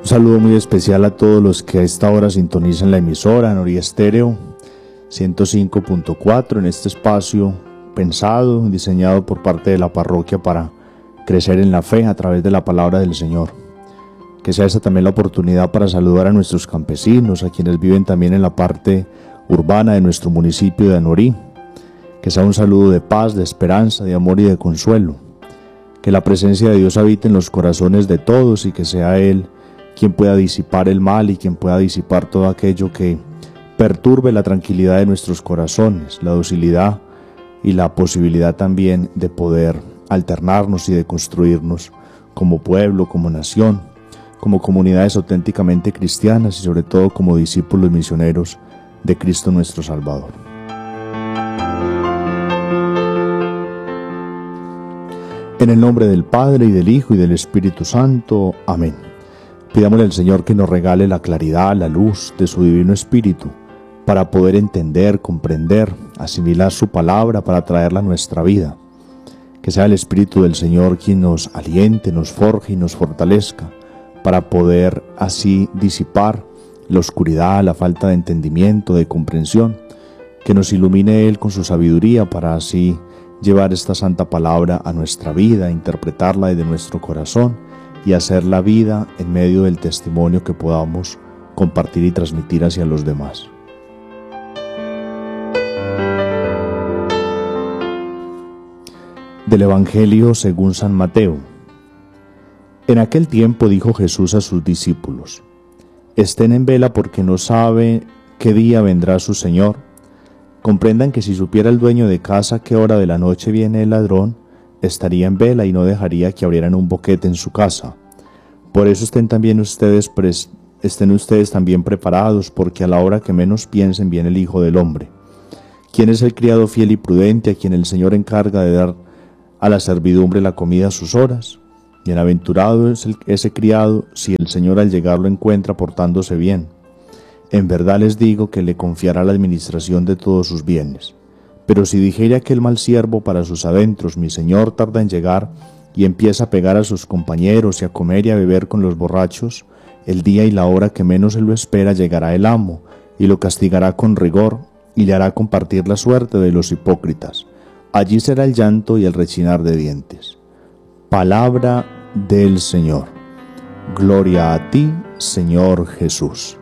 Un saludo muy especial a todos los que a esta hora sintonizan la emisora Nori Estéreo 105.4 en este espacio pensado, diseñado por parte de la parroquia para crecer en la fe a través de la palabra del Señor. Que sea esta también la oportunidad para saludar a nuestros campesinos, a quienes viven también en la parte urbana de nuestro municipio de Anorí. Que sea un saludo de paz, de esperanza, de amor y de consuelo. Que la presencia de Dios habite en los corazones de todos y que sea Él quien pueda disipar el mal y quien pueda disipar todo aquello que perturbe la tranquilidad de nuestros corazones, la docilidad y la posibilidad también de poder alternarnos y de construirnos como pueblo, como nación, como comunidades auténticamente cristianas y sobre todo como discípulos misioneros de Cristo nuestro Salvador. En el nombre del Padre, y del Hijo, y del Espíritu Santo. Amén. Pidámosle al Señor que nos regale la claridad, la luz de su Divino Espíritu, para poder entender, comprender, asimilar su palabra, para traerla a nuestra vida. Que sea el Espíritu del Señor quien nos aliente, nos forje y nos fortalezca, para poder así disipar la oscuridad, la falta de entendimiento, de comprensión. Que nos ilumine Él con su sabiduría, para así llevar esta santa palabra a nuestra vida, interpretarla desde nuestro corazón y hacer la vida en medio del testimonio que podamos compartir y transmitir hacia los demás. Del Evangelio según San Mateo. En aquel tiempo dijo Jesús a sus discípulos: estén en vela porque no sabe qué día vendrá su Señor. Comprendan que si supiera el dueño de casa qué hora de la noche viene el ladrón, estaría en vela y no dejaría que abrieran un boquete en su casa. Por eso estén ustedes también preparados, porque a la hora que menos piensen viene el Hijo del Hombre. ¿Quién es el criado fiel y prudente a quien el Señor encarga de dar a la servidumbre la comida a sus horas? Bienaventurado es ese criado si el Señor al llegar lo encuentra portándose bien. En verdad les digo que le confiará la administración de todos sus bienes. Pero si dijere aquel mal siervo para sus adentros: mi señor tarda en llegar, y empieza a pegar a sus compañeros y a comer y a beber con los borrachos, el día y la hora que menos se lo espera llegará el amo, y lo castigará con rigor, y le hará compartir la suerte de los hipócritas. Allí será el llanto y el rechinar de dientes. Palabra del Señor. Gloria a ti, Señor Jesús.